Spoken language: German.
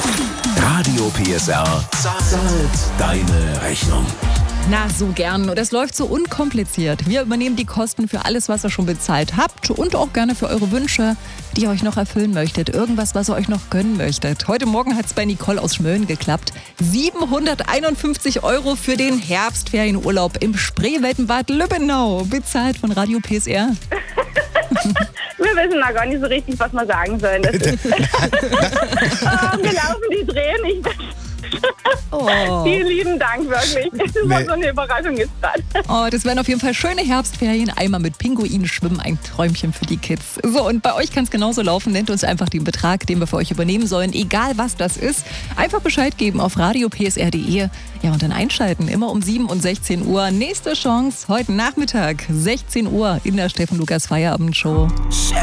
Radio PSR zahlt deine Rechnung. Na, so gern. Und es läuft so unkompliziert. Wir übernehmen die Kosten für alles, was ihr schon bezahlt habt und auch gerne für eure Wünsche, die ihr euch noch erfüllen möchtet. Irgendwas, was ihr euch noch gönnen möchtet. Heute Morgen hat es bei Nicole aus Schmölln geklappt. 751 € für den Herbstferienurlaub im Spreeweltenbad Lübbenau. Bezahlt von Radio PSR. Wir wissen da gar nicht so richtig, was wir sagen sollen. Das ist wir laufen die Tränen. Vielen lieben Dank, wirklich. Das war so eine Überraschung jetzt gerade. Oh, das wären auf jeden Fall schöne Herbstferien. Einmal mit Pinguinen schwimmen, ein Träumchen für die Kids. So, und bei euch kann es genauso laufen. Nennt uns einfach den Betrag, den wir für euch übernehmen sollen. Egal, was das ist. Einfach Bescheid geben auf radiopsr.de. Ja, und dann einschalten. Immer um 7 und 16 Uhr. Nächste Chance heute Nachmittag, 16 Uhr in der Steffen Lukas Feierabendshow.